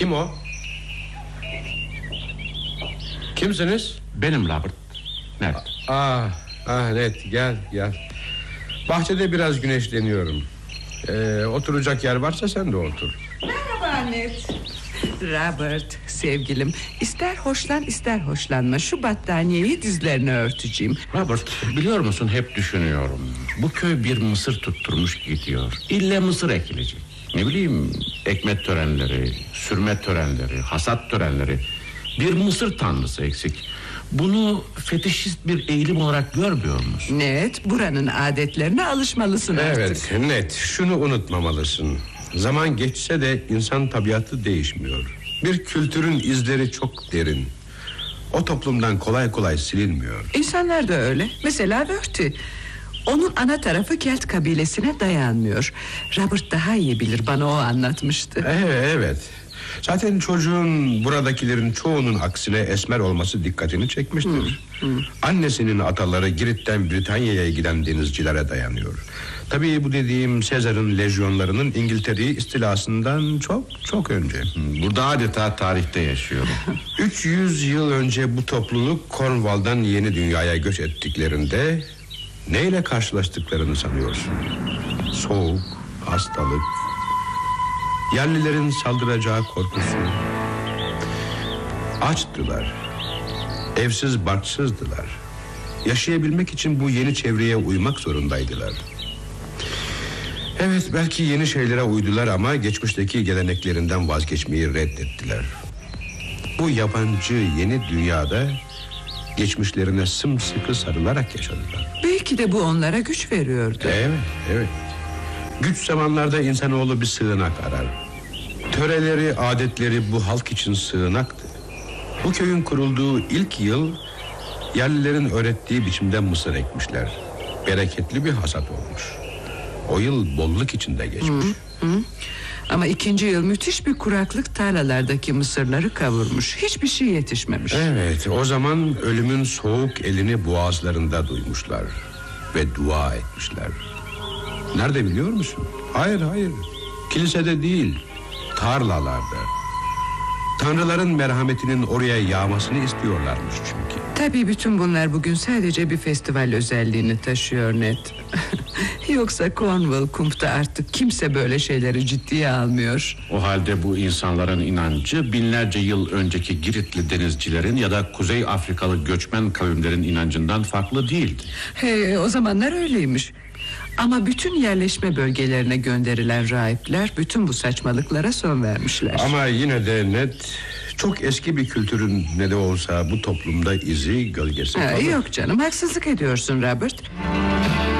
Kim o? Kimsiniz? Benim Robert. Ned. Ned, gel. Bahçede biraz güneşleniyorum. Oturacak yer varsa sen de otur. Merhaba Ned. Robert, sevgilim, ister hoşlan ister hoşlanma, şu battaniyeyi dizlerine örteceğim. Robert, biliyor musun, hep düşünüyorum. Bu köy bir mısır tutturmuş gidiyor. İlle mısır ekilecek. Ne bileyim, ekmek törenleri, sürme törenleri, hasat törenleri. Bir mısır tanrısı eksik. Bunu fetişist bir eğilim olarak görmüyor musun? Ned, buranın adetlerine alışmalısın artık. Evet Ned, şunu unutmamalısın. Zaman geçse de insan tabiatı değişmiyor. Bir kültürün izleri çok derin. O toplumdan kolay kolay silinmiyor. İnsanlar da öyle. Mesela Bertie. Onun ana tarafı Kelt kabilesine dayanmıyor. Robert daha iyi bilir, bana o anlatmıştı. Evet. Zaten çocuğun buradakilerin çoğunun aksine esmer olması dikkatini çekmiştir. Annesinin ataları Girit'ten Britanya'ya giden denizcilere dayanıyor. Tabii bu dediğim Sezar'ın lejyonlarının İngiltere'yi istilasından çok önce. Burada adeta tarihte yaşıyorum. 300 yıl önce bu topluluk Cornwall'dan yeni dünyaya göç ettiklerinde neyle karşılaştıklarını sanıyorsun? Soğuk, hastalık, yerlilerin saldıracağı korkusu. Açtılar, evsiz barksızdılar. Yaşayabilmek için bu yeni çevreye uymak zorundaydılar. Evet, belki yeni şeylere uydular ama geçmişteki geleneklerinden vazgeçmeyi reddettiler. Bu yabancı yeni dünyada geçmişlerine sımsıkı sarılarak yaşadılar. Belki de bu onlara güç veriyordu. Evet. Güç zamanlarda insanoğlu bir sığınak arar. Töreleri, adetleri bu halk için sığınaktı. Bu köyün kurulduğu ilk yıl yerlilerin öğrettiği biçimde mısır ekmişler. Bereketli bir hasat olmuş. O yıl bolluk içinde geçmiş. Ama ikinci yıl müthiş bir kuraklık tarlalardaki mısırları kavurmuş. Hiçbir şey yetişmemiş. Evet, o zaman ölümün soğuk elini boğazlarında duymuşlar ve dua etmişler. Nerede biliyor musun? Hayır, kilisede değil, tarlalarda. Tanrıların merhametinin oraya yağmasını istiyorlarmış çünkü. Tabii bütün bunlar bugün sadece bir festival özelliğini taşıyor Ned. Yoksa Cornwall Kump'ta artık kimse böyle şeyleri ciddiye almıyor. O halde bu insanların inancı binlerce yıl önceki Giritli denizcilerin ya da Kuzey Afrikalı göçmen kavimlerin inancından farklı değildi. O zamanlar öyleymiş. Ama bütün yerleşme bölgelerine gönderilen rahipler bütün bu saçmalıklara son vermişler. Ama yine de Ned, çok eski bir kültürün ne de olsa bu toplumda izi, gölgesi kalır. Yok canım, haksızlık ediyorsun Robert.